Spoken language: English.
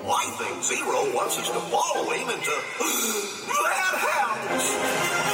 I think Zero wants us to follow him into that house.